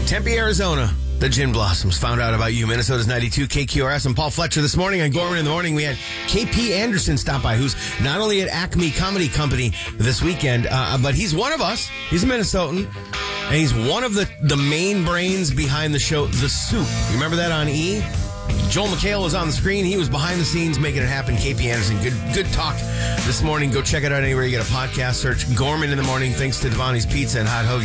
Tempe, Arizona. The Gin Blossoms found out about you. Minnesota's 92 KQRS. And Paul Fletcher this morning on Gorman in the Morning. We had KP Anderson stop by, who's not only at Acme Comedy Company this weekend, but he's one of us. He's a Minnesotan. And he's one of the main brains behind the show, The Soup. You remember that on E? Joel McHale was on the screen. He was behind the scenes making it happen. KP Anderson, good talk this morning. Go check it out anywhere you get a podcast. Search Gorman in the Morning. Thanks to Devani's Pizza and Hot Hoagie.